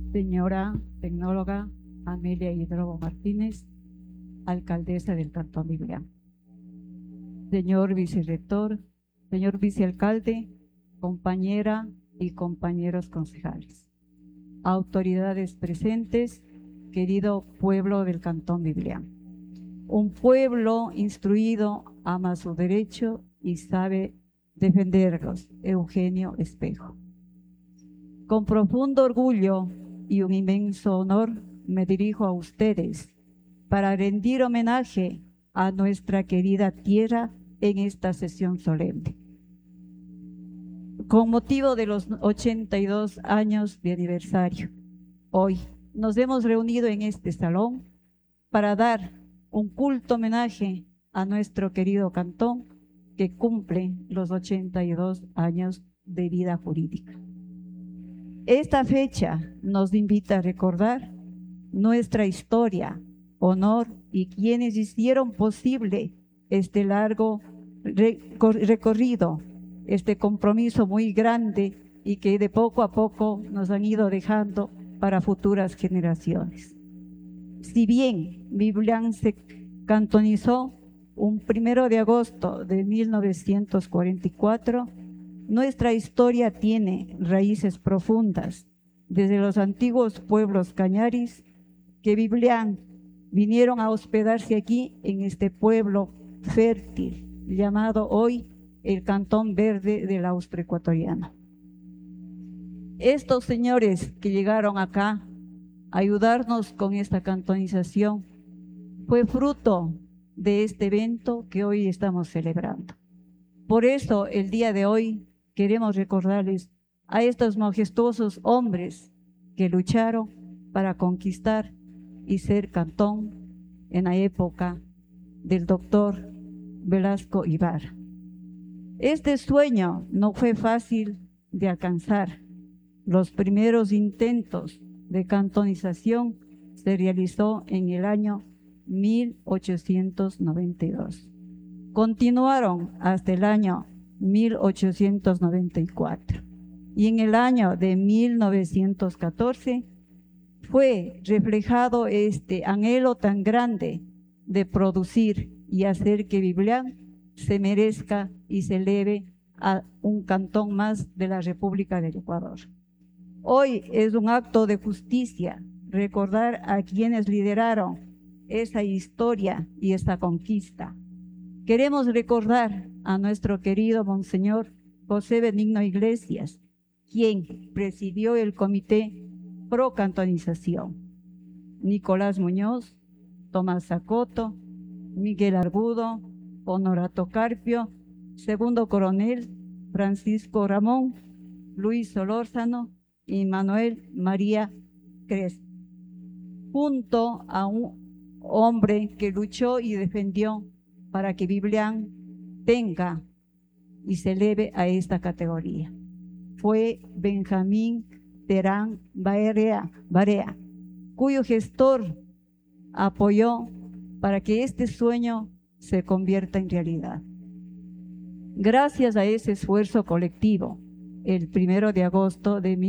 señora tecnóloga Amelia Hidrobo Martínez, alcaldesa del Cantón Biblián, señor vicerrector, señor vicealcalde, compañera y compañeros concejales, autoridades presentes, querido pueblo del Cantón Biblián. Un pueblo instruido ama su derecho y sabe defenderlos. Eugenio Espejo. Con profundo orgullo y un inmenso honor me dirijo a ustedes para rendir homenaje a nuestra querida tierra en esta sesión solemne. Con motivo de los 82 años de aniversario, hoy nos hemos reunido en este salón para dar un culto homenaje a nuestro querido cantón que cumple los 82 años de vida jurídica. Esta fecha nos invita a recordar nuestra historia, honor y quienes hicieron posible este largo recorrido, este compromiso muy grande y que de poco a poco nos han ido dejando para futuras generaciones. Si bien Biblián se cantonizó un 1 de agosto de 1944, nuestra historia tiene raíces profundas desde los antiguos pueblos cañaris que Biblián vinieron a hospedarse aquí en este pueblo fértil llamado hoy el Cantón Verde del Austroecuatoriano. Estos señores que llegaron acá a ayudarnos con esta cantonización fue fruto de este evento que hoy estamos celebrando. Por eso el día de hoy queremos recordarles a estos majestuosos hombres que lucharon para conquistar y ser cantón en la época del doctor Velasco Ibarra. Este sueño no fue fácil de alcanzar. Los primeros intentos de cantonización se realizó en el año 1892. Continuaron hasta el año 1894 y en el año de 1914 fue reflejado este anhelo tan grande de producir y hacer que Biblián se merezca y se eleve a un cantón más de la República del Ecuador. Hoy es un acto de justicia recordar a quienes lideraron esa historia y esa conquista. Queremos recordar a nuestro querido Monseñor José Benigno Iglesias, quien presidió el Comité Pro Cantonización, Nicolás Muñoz, Tomás Zacoto, Miguel Argudo, Honorato Carpio, Segundo Coronel Francisco Ramón, Luis Solórzano y Manuel María Crespo, junto a un hombre que luchó y defendió para que Biblián tenga y se eleve a esta categoría. Fue Benjamín Terán Barea, cuyo gestor apoyó para que este sueño se convierta en realidad. Gracias a ese esfuerzo colectivo, el 1 de agosto de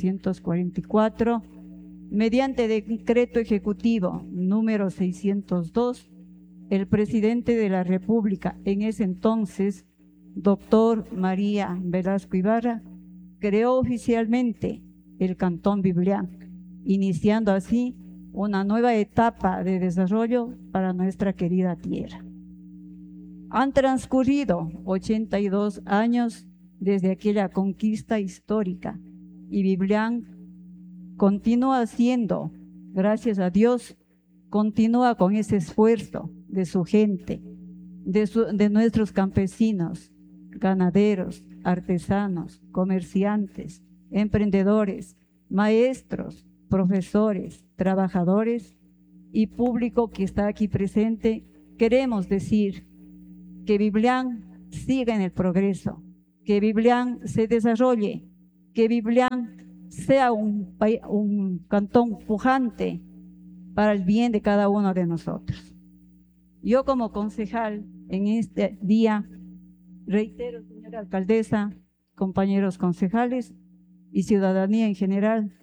1944, mediante decreto ejecutivo número 602, el presidente de la República en ese entonces, doctor María Velasco Ibarra, creó oficialmente el Cantón Biblián, iniciando así una nueva etapa de desarrollo para nuestra querida tierra. Han transcurrido 82 años desde aquella conquista histórica y Biblián continúa siendo, gracias a Dios, continúa con ese esfuerzo de su gente, de nuestros campesinos, ganaderos, artesanos, comerciantes, emprendedores, maestros, profesores, trabajadores y público que está aquí presente. Queremos decir que Biblián siga en el progreso, que Biblián se desarrolle, que Biblián sea un cantón pujante para el bien de cada uno de nosotros. Yo como concejal en este día reitero, señora alcaldesa, compañeros concejales y ciudadanía en general,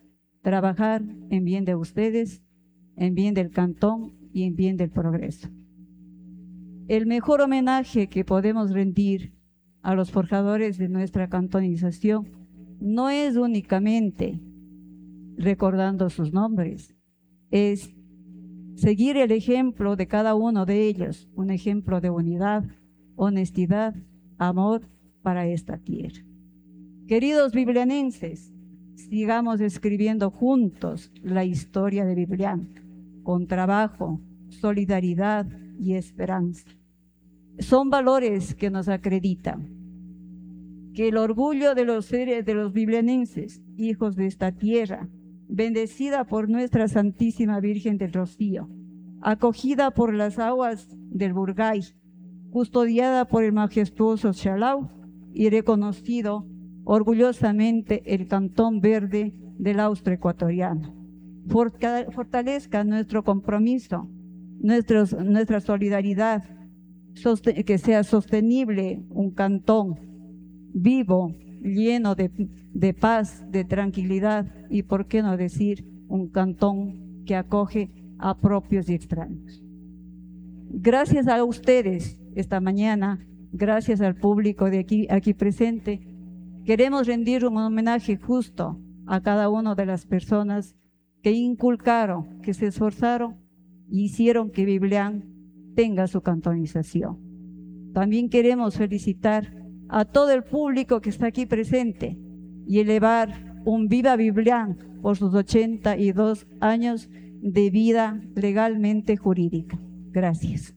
trabajar en bien de ustedes, en bien del cantón y en bien del progreso. El mejor homenaje que podemos rendir a los forjadores de nuestra cantonización no es únicamente recordando sus nombres, es seguir el ejemplo de cada uno de ellos, un ejemplo de unidad, honestidad, amor para esta tierra. Queridos biblianenses, sigamos escribiendo juntos la historia de Biblián, con trabajo, solidaridad y esperanza. Son valores que nos acreditan que el orgullo de los seres de los biblianenses, hijos de esta tierra, bendecida por nuestra Santísima Virgen del Rocío, acogida por las aguas del Burgay, custodiada por el majestuoso Chalau y reconocido orgullosamente el Cantón Verde del Austro Ecuatoriano. Fortalezca nuestro compromiso, nuestra solidaridad, que sea sostenible un cantón vivo, lleno de paz, de tranquilidad y, por qué no decir, un cantón que acoge a propios y extraños. Gracias a ustedes esta mañana, gracias al público de aquí presente, queremos rendir un homenaje justo a cada una de las personas que inculcaron, que se esforzaron y hicieron que Biblián tenga su cantonización. También queremos felicitar a todo el público que está aquí presente y elevar un viva Biblián por sus 82 años de vida legalmente jurídica. Gracias.